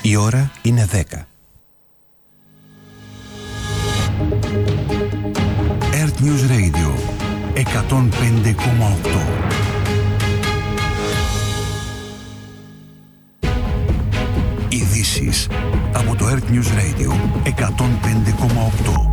Η ώρα είναι 10. Earth News Radio 105,8. Ειδήσεις από το Earth News Radio 105,8.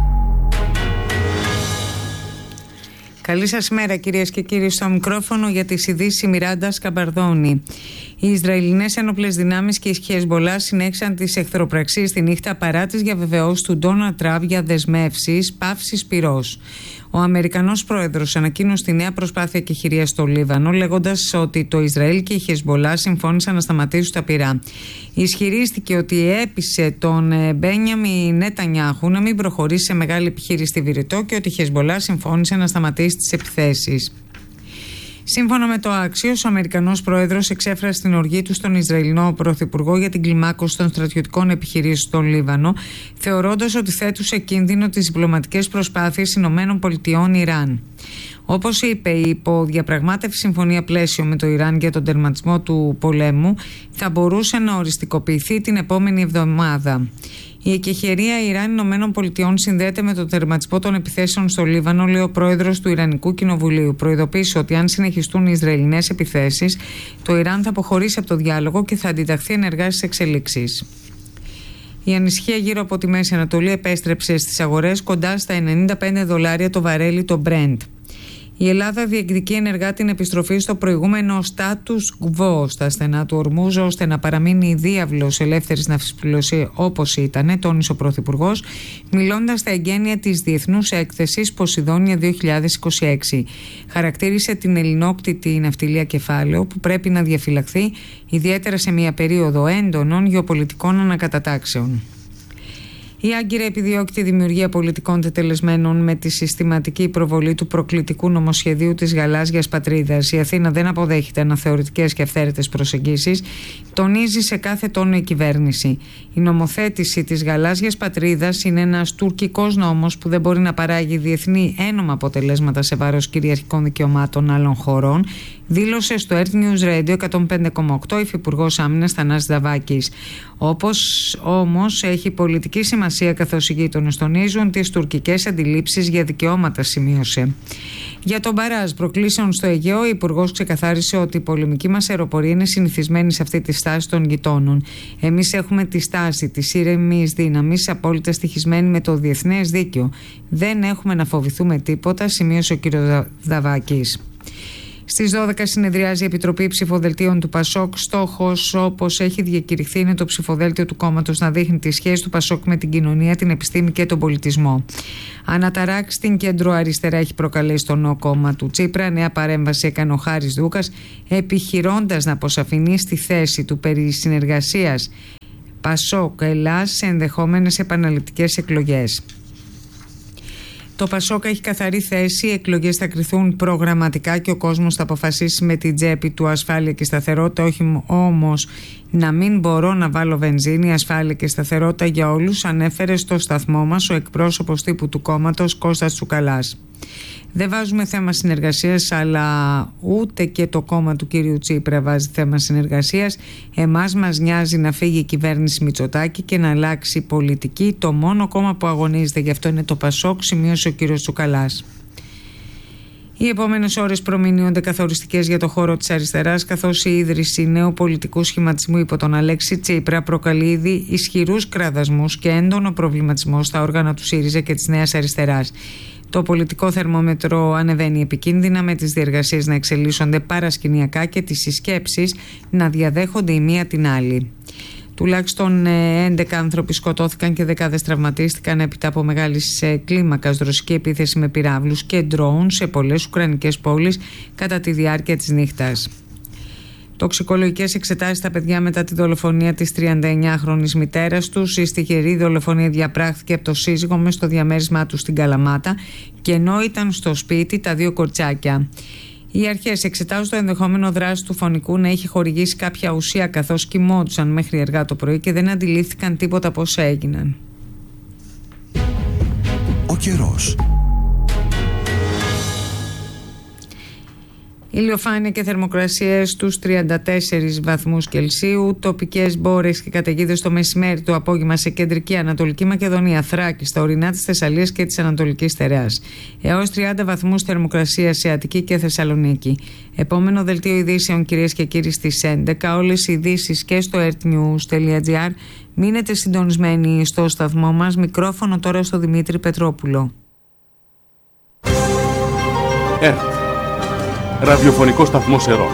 Καλή σας μέρα κυρίες και κύριοι, στο μικρόφωνο για τις ειδήσεις η Μιράντα Σκαμπαρδόνη. Οι Ισραηλινές ένοπλες δυνάμεις και η Χεσμπολά συνέχισαν τις εχθροπραξίες τη νύχτα παρά τις διαβεβαιώσεις του Ντόναλντ Τραμπ για δεσμεύσεις παύσης πυρός. Ο Αμερικανός πρόεδρος ανακοίνωσε τη νέα προσπάθεια εκεχηρίας στο Λίβανο, λέγοντας ότι το Ισραήλ και η Χεσμπολά συμφώνησαν να σταματήσουν τα πυρά. Ισχυρίστηκε ότι έπεισε τον Μπένιαμιν Νετανιάχου να μην προχωρήσει σε μεγάλη επιχείρηση στη Βηρητό και ότι η Χεσμπολά συμφώνησε να σταματήσει τις επιθέσεις. Σύμφωνα με το Axios, ο Αμερικανός πρόεδρος εξέφρασε την οργή του στον Ισραηλινό πρωθυπουργό για την κλιμάκωση των στρατιωτικών επιχειρήσεων στον Λίβανο, θεωρώντας ότι θέτουν σε κίνδυνο τις διπλωματικές προσπάθειες ΗΠΑ-Ιράν. Όπως είπε, η υποδιαπραγμάτευση συμφωνία πλαίσιο με το Ιράν για τον τερματισμό του πολέμου θα μπορούσε να οριστικοποιηθεί την επόμενη εβδομάδα. Η εκεχηρία Ιράν-ΗΠΑ συνδέεται με το τερματισμό των επιθέσεων στο Λίβανο, λέει ο πρόεδρος του Ιρανικού Κοινοβουλίου. Προειδοποίησε ότι αν συνεχιστούν οι Ισραηλινές επιθέσεις, το Ιράν θα αποχωρήσει από το διάλογο και θα αντιταχθεί ενεργά στις εξελίξεις. Η ανησυχία γύρω από τη Μέση Ανατολή επέστρεψε στις αγορές κοντά στα $95 το βαρέλι το Brent. Η Ελλάδα διεκδικεί ενεργά την επιστροφή στο προηγούμενο status quo στα στενά του Ορμούζ, ώστε να παραμείνει η διάβλος ελεύθερης ναυσιπλοείας όπως ήταν, τόνισε ο Πρωθυπουργός, μιλώντας στα εγγένεια της Διεθνούς Έκθεσης Ποσειδόνια 2026. Χαρακτήρισε την ελληνόκτητη ναυτιλία κεφάλαιο που πρέπει να διαφυλαχθεί, ιδιαίτερα σε μια περίοδο έντονων γεωπολιτικών ανακατατάξεων. Η Άγκυρα επιδιώκει τη δημιουργία πολιτικών τετελεσμένων με τη συστηματική προβολή του προκλητικού νομοσχεδίου της γαλάζιας πατρίδας. Η Αθήνα δεν αποδέχεται αναθεωρητικές και αυθαίρετες προσεγγίσεις, τονίζει σε κάθε τόνο η κυβέρνηση. Η νομοθέτηση της γαλάζιας πατρίδας είναι ένας τουρκικός νόμος που δεν μπορεί να παράγει διεθνή ένομα αποτελέσματα σε βάρος κυριαρχικών δικαιωμάτων άλλων χωρών, δήλωσε στο Earth News Radio 105,8 υφυπουργός Άμυνας Θανάσης Δαβάκης. Όμως έχει πολιτική σημασία, καθώς οι γείτονες τονίζουν τις τουρκικές αντιλήψεις για δικαιώματα, σημείωσε. Για τον μπαράζ προκλήσεων στο Αιγαίο, ο Υπουργός ξεκαθάρισε ότι η πολεμική μας αεροπορία είναι συνηθισμένη σε αυτή τη στάση των γειτόνων. Εμείς έχουμε τη στάση της ήρεμης δύναμης, απόλυτα στοιχισμένη με το διεθνές δίκαιο. Δεν έχουμε να φοβηθούμε τίποτα, σημείωσε ο κ. Δαβάκης. Στις 12 συνεδριάζει η Επιτροπή Ψηφοδελτίων του Πασόκ. Στόχος, όπως έχει διακηρυχθεί, είναι το ψηφοδέλτιο του κόμματος να δείχνει τη σχέση του Πασόκ με την κοινωνία, την επιστήμη και τον πολιτισμό. Αναταράξει στην κέντρο-αριστερά έχει προκαλέσει το νέο κόμμα του Τσίπρα. Νέα παρέμβαση έκανε ο Χάρης Δούκας, επιχειρώντας να αποσαφηνίσει τη θέση του περί συνεργασίας Πασόκ-Ελλάς σε ενδεχόμενες επαναληπτικές εκλογές. Το Πασόκ έχει καθαρή θέση, οι εκλογές θα κριθούν προγραμματικά και ο κόσμος θα αποφασίσει με την τσέπη του ασφάλεια και σταθερότητα, όχι όμως να μην μπορώ να βάλω βενζίνη, ασφάλεια και σταθερότητα για όλους, ανέφερε στο σταθμό μας ο εκπρόσωπος τύπου του κόμματος Κώστας Τσουκαλάς. Δεν βάζουμε θέμα συνεργασίας, αλλά ούτε και το κόμμα του κύριου Τσίπρα βάζει θέμα συνεργασίας. Εμάς μας νοιάζει να φύγει η κυβέρνηση Μητσοτάκη και να αλλάξει πολιτική. Το μόνο κόμμα που αγωνίζεται γι' αυτό είναι το Πασόκ, σημείωσε ο κύριος Τσουκαλάς. Οι επόμενες ώρες προμηνύονται καθοριστικές για το χώρο της αριστεράς, καθώς η ίδρυση νέου πολιτικού σχηματισμού υπό τον Αλέξη Τσίπρα προκαλεί ήδη ισχυρούς κραδασμούς και έντονο προβληματισμό στα όργανα του ΣΥΡΙΖΑ και της Νέας Αριστεράς. Το πολιτικό θερμόμετρο ανεβαίνει επικίνδυνα, με τις διεργασίες να εξελίσσονται παρασκηνιακά και τις συσκέψεις να διαδέχονται η μία την άλλη. Τουλάχιστον 11 άνθρωποι σκοτώθηκαν και δεκάδες τραυματίστηκαν έπειτα από μεγάλης κλίμακας ρωσική επίθεση με πυράβλους και ντρόουν σε πολλές ουκρανικές πόλεις κατά τη διάρκεια της νύχτας. Τοξικολογικές εξετάσεις στα παιδιά μετά τη δολοφονία της 39χρονης μητέρας τους. Η στιγερή δολοφονία διαπράχθηκε από το σύζυγο μες στο διαμέρισμά του στην Καλαμάτα και ενώ ήταν στο σπίτι τα δύο κορτσάκια. Οι αρχές εξετάζουν το ενδεχόμενο δράση του φωνικού να έχει χορηγήσει κάποια ουσία καθώς κοιμόντουσαν μέχρι αργά το πρωί και δεν αντιλήφθηκαν τίποτα από όσα έγιναν. Ο καιρός. Ηλιοφάνεια και θερμοκρασίες στους 34 βαθμούς Κελσίου. Τοπικές μπόρες και καταιγίδες το μεσημέρι, το απόγευμα σε κεντρική Ανατολική Μακεδονία, Θράκη, στα ορεινά της Θεσσαλίας και της Ανατολικής Στερεάς. Έως 30 βαθμούς θερμοκρασία σε Αττική και Θεσσαλονίκη. Επόμενο δελτίο ειδήσεων, κυρίες και κύριοι, στις 11. Όλες οι ειδήσεις και στο earthnews.gr. Μείνετε συντονισμένοι στο σταθμό μας. Μικρόφωνο τώρα στο Δημήτρη Πετρόπουλο. Ραδιοφωνικό σταθμό Σερών.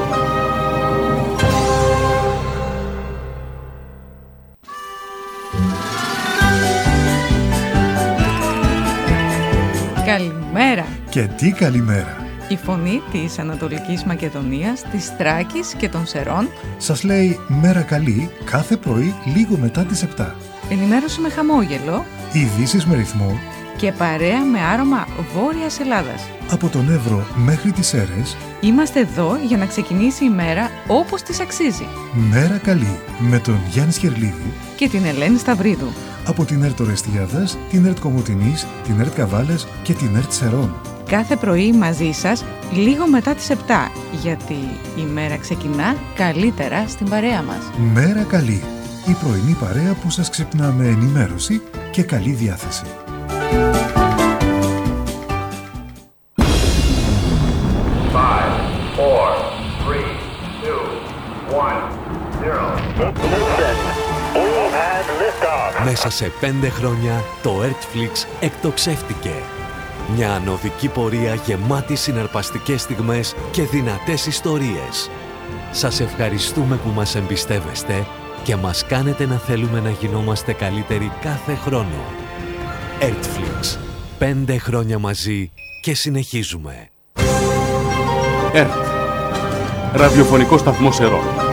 Καλημέρα. Και τι καλημέρα. Η φωνή της Ανατολικής Μακεδονίας, της Θράκης και των Σερών σας λέει μέρα καλή κάθε πρωί λίγο μετά τις 7. Ενημέρωση με χαμόγελο, ειδήσεις με ρυθμό και παρέα με άρωμα Βόρειας Ελλάδας. Από τον Εύρο μέχρι τις Σέρρες είμαστε εδώ για να ξεκινήσει η μέρα όπως της αξίζει. Μέρα καλή με τον Γιάννη Σκερλίδη και την Ελένη Σταυρίδου. Από την ΕΡΤ Ορεστιάδας, την ΕΡΤ Κομοτηνής, την ΕΡΤ Καβάλες και την ΕΡΤ Σερών. Κάθε πρωί μαζί σας λίγο μετά τις 7, γιατί η μέρα ξεκινά καλύτερα στην παρέα μας. Μέρα καλή, η πρωινή παρέα που σας ξυπνά με ενημέρωση και καλή διάθεση. Μέσα σε 5 χρόνια το Earthflix εκτοξεύτηκε. Μια ανωδική πορεία γεμάτη συναρπαστικές στιγμές και δυνατές ιστορίες. Σας ευχαριστούμε που μας εμπιστεύεστε και μας κάνετε να θέλουμε να γινόμαστε καλύτεροι κάθε χρόνο. Earthflix. 5 χρόνια μαζί και συνεχίζουμε. Ραδιοφωνικό σταθμό Σερών.